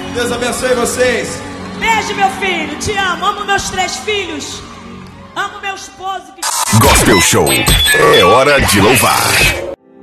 Deus abençoe vocês. Beijo, meu filho. Te amo. Amo meus 3 filhos. Amo meu esposo. Gospel Show. É hora de louvar.